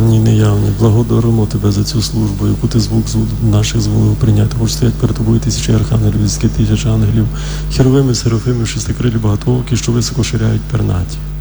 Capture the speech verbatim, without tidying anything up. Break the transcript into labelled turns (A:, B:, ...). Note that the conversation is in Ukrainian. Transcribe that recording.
A: явні і неявні. Благодаримо Тебе за цю службу, яку Ти звук з наших зволив прийняти. Хоч стоять перед Тобою тисячі архангелів, тисячі ангелів, херовими, серафими, шестикрилі, багатоокі, що високо ширяють пернаті.